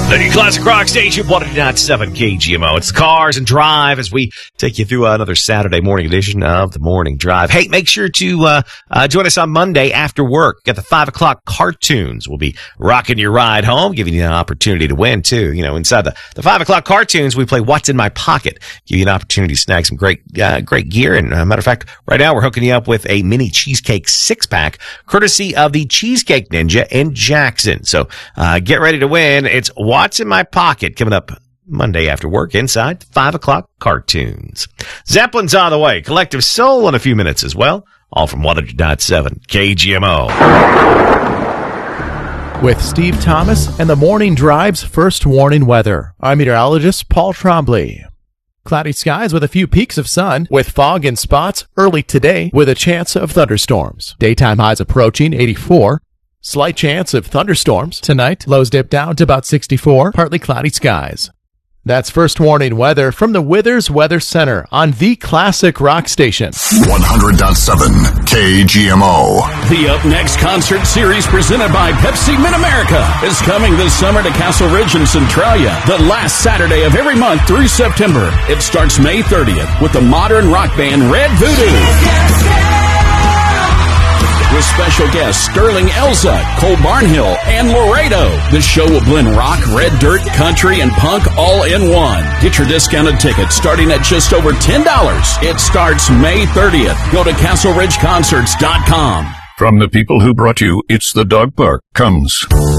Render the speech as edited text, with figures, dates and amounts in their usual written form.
The new Classic Rock Station, 109.7 KGMO. It's the Cars and Drive as we take you through another Saturday morning edition of the Morning Drive. Hey, make sure to join us on Monday after work. Got the 5 o'clock cartoons. We'll be rocking your ride home, giving you an opportunity to win, too. You know, inside the 5 o'clock cartoons, we play What's in My Pocket. Give you an opportunity to snag some great gear. And matter of fact, right now we're hooking you up with a mini cheesecake 6-pack, courtesy of the Cheesecake Ninja in Jackson. So get ready to win. It's What's in My Pocket coming up Monday after work inside the 5 o'clock cartoons. Zeppelin's on the way. Collective Soul in a few minutes as well. All from 100.7 KGMO. With Steve Thomas and the Morning Drive's first warning weather, I'm meteorologist Paul Trombley. Cloudy skies with a few peaks of sun, with fog in spots early today with a chance of thunderstorms. Daytime highs approaching 84. Slight chance of thunderstorms tonight. Lows dip down to about 64. Partly cloudy skies. That's first warning weather from the Withers Weather Center on the Classic Rock Station. 100.7 KGMO. The Up Next concert series presented by Pepsi Mid-America is coming this summer to Castle Ridge and Centralia, the last Saturday of every month through September. It starts May 30th with the modern rock band Red Voodoo. With special guests Sterling Elza, Cole Barnhill, and Laredo. The show will blend rock, red dirt, country, and punk all in one. Get your discounted tickets starting at just over $10. It starts May 30th. Go to CastleRidgeConcerts.com. From the people who brought you It's the Dog Park comes